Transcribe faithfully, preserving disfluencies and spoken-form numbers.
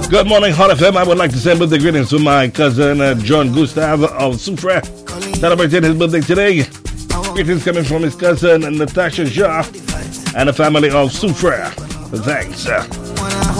Good morning, Hot F M. I would like to send birthday greetings to my cousin uh, John Gustav of Soufrière, celebrating his birthday today. Greetings coming from his cousin Natasha Jah and the family of Soufrière. Thanks.